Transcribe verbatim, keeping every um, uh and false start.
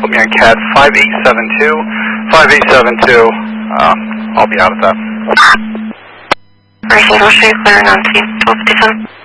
Put me on C A D five eight seven two. five eight seven two. Uh, I'll be out of that. Mercy, I'll show you clear on twelve fifty-seven.